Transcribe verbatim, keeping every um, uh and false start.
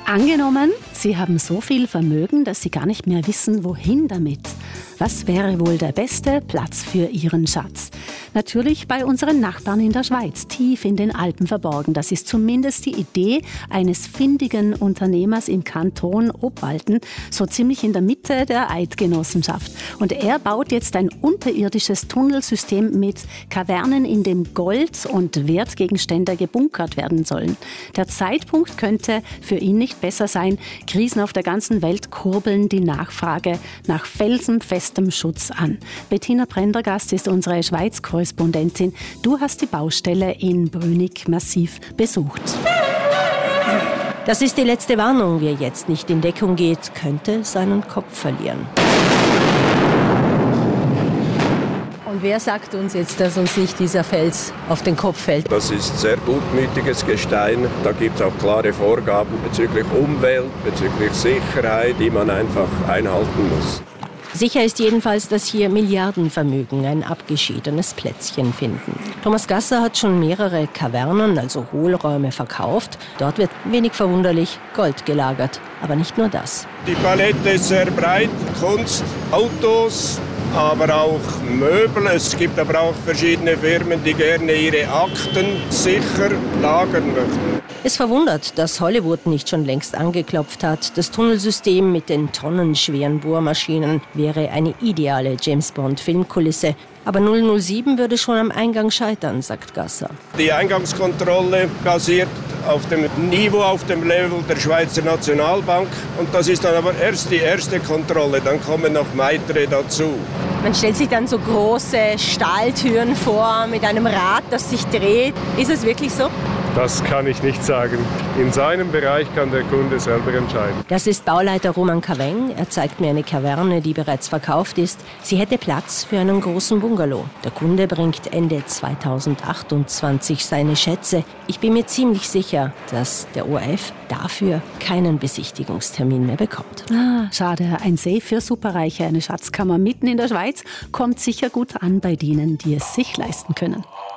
Angenommen, Sie haben so viel Vermögen, dass Sie gar nicht mehr wissen, wohin damit. Was wäre wohl der beste Platz für Ihren Schatz? Natürlich bei unseren Nachbarn in der Schweiz, tief in den Alpen verborgen. Das ist zumindest die Idee eines findigen Unternehmers im Kanton Obwalden, so ziemlich in der Mitte der Eidgenossenschaft. Und er baut jetzt ein unterirdisches Tunnelsystem mit Kavernen, in dem Gold und Wertgegenstände gebunkert werden sollen. Der Zeitpunkt könnte für ihn nicht besser sein. Krisen auf der ganzen Welt kurbeln die Nachfrage nach felsenfestem Schutz an. Bettina Prendergast ist unsere Schweiz-Korrespondentin. Du hast die Baustelle in Brünig massiv besucht. Das ist die letzte Warnung. Wer jetzt nicht in Deckung geht, könnte seinen Kopf verlieren. Und wer sagt uns jetzt, dass uns nicht dieser Fels auf den Kopf fällt? Das ist sehr gutmütiges Gestein. Da gibt es auch klare Vorgaben bezüglich Umwelt, bezüglich Sicherheit, die man einfach einhalten muss. Sicher ist jedenfalls, dass hier Milliardenvermögen ein abgeschiedenes Plätzchen finden. Thomas Gasser hat schon mehrere Kavernen, also Hohlräume, verkauft. Dort wird, wenig verwunderlich, Gold gelagert. Aber nicht nur das. Die Palette ist sehr breit. Kunst, Autos, aber auch Möbel. Es gibt aber auch verschiedene Firmen, die gerne ihre Akten sicher lagern möchten. Es verwundert, dass Hollywood nicht schon längst angeklopft hat. Das Tunnelsystem mit den tonnenschweren Bohrmaschinen wäre eine ideale James-Bond-Filmkulisse. Aber null null sieben würde schon am Eingang scheitern, sagt Gasser. Die Eingangskontrolle basiert auf dem Niveau, auf dem Level der Schweizer Nationalbank. Und das ist dann aber erst die erste Kontrolle, dann kommen noch weitere dazu. Man stellt sich dann so große Stahltüren vor mit einem Rad, das sich dreht. Ist es wirklich so? Das kann ich nicht sagen. In seinem Bereich kann der Kunde selber entscheiden. Das ist Bauleiter Roman Caveng. Er zeigt mir eine Kaverne, die bereits verkauft ist. Sie hätte Platz für einen großen Bungalow. Der Kunde bringt Ende zweitausendachtundzwanzig seine Schätze. Ich bin mir ziemlich sicher, dass der O R F dafür keinen Besichtigungstermin mehr bekommt. Ah, schade. Ein Safe für Superreiche, eine Schatzkammer mitten in der Schweiz, kommt sicher gut an bei denen, die es sich leisten können.